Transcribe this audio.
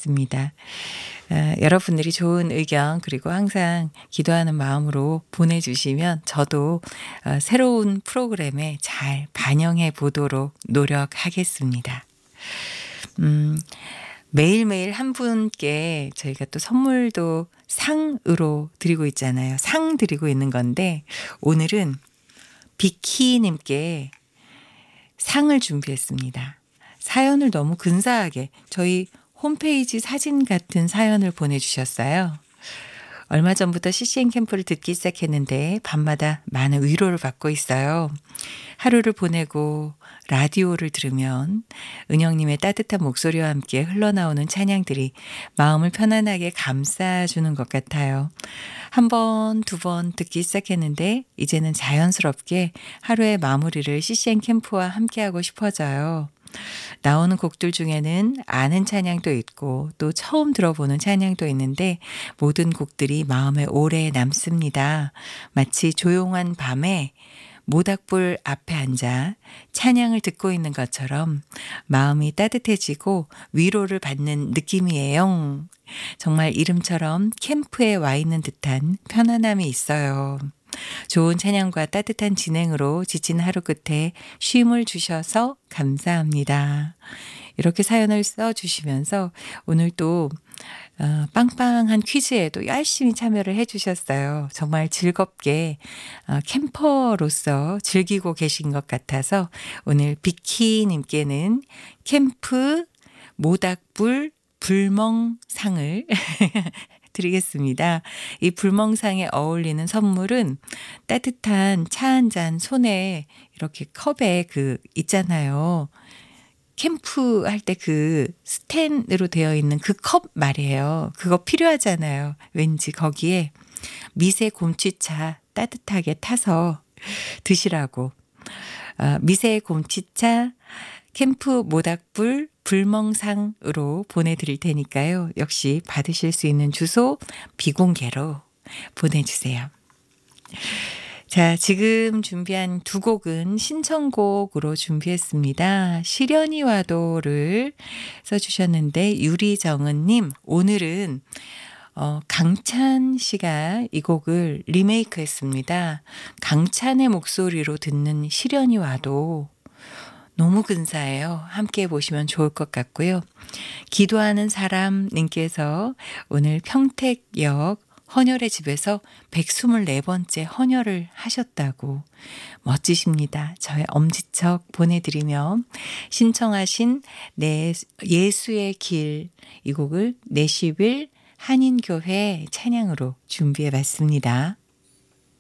준비했습니다. 여러분들이 좋은 의견 그리고 항상 기도하는 마음으로 보내주시면 저도 새로운 프로그램에 잘 반영해 보도록 노력하겠습니다. 매일매일 한 분께 저희가 또 선물도 상으로 드리고 있잖아요. 상 드리고 있는 건데 오늘은 비키님께 상을 준비했습니다. 사연을 너무 근사하게 저희 홈페이지 사진 같은 사연을 보내주셨어요. 얼마 전부터 CCN 캠프를 듣기 시작했는데 밤마다 많은 위로를 받고 있어요. 하루를 보내고 라디오를 들으면 은영님의 따뜻한 목소리와 함께 흘러나오는 찬양들이 마음을 편안하게 감싸주는 것 같아요. 한 번, 두 번 듣기 시작했는데 이제는 자연스럽게 하루의 마무리를 CCN 캠프와 함께하고 싶어져요. 나오는 곡들 중에는 아는 찬양도 있고 또 처음 들어보는 찬양도 있는데 모든 곡들이 마음에 오래 남습니다. 마치 조용한 밤에 모닥불 앞에 앉아 찬양을 듣고 있는 것처럼 마음이 따뜻해지고 위로를 받는 느낌이에요. 정말 이름처럼 캠프에 와 있는 듯한 편안함이 있어요. 좋은 찬양과 따뜻한 진행으로 지친 하루 끝에 쉼을 주셔서 감사합니다. 이렇게 사연을 써주시면서 오늘 또 빵빵한 퀴즈에도 열심히 참여를 해주셨어요. 정말 즐겁게 캠퍼로서 즐기고 계신 것 같아서 오늘 비키님께는 캠프 모닥불 불멍상을 드리겠습니다. 이 불멍상에 어울리는 선물은 따뜻한 차 한 잔 손에 이렇게 컵에 있잖아요. 캠프 할 때 스텐으로 되어 있는 그 컵 말이에요. 그거 필요하잖아요. 왠지 거기에 미세 곰취차 따뜻하게 타서 드시라고. 미세 곰취차 캠프 모닥불 불멍상으로 보내드릴 테니까요. 역시 받으실 수 있는 주소 비공개로 보내주세요. 자, 지금 준비한 두 곡은 신청곡으로 준비했습니다. 시련이 와도를 써주셨는데 유리정은님 오늘은 강찬 씨가 이 곡을 리메이크했습니다. 강찬의 목소리로 듣는 시련이 와도 너무 근사해요. 함께 보시면 좋을 것 같고요. 기도하는 사람님께서 오늘 평택역 헌혈의 집에서 124번째 헌혈을 하셨다고 멋지십니다. 저의 엄지척 보내드리며 신청하신 예수의 길 이 곡을 내시빌 한인교회 찬양으로 준비해봤습니다.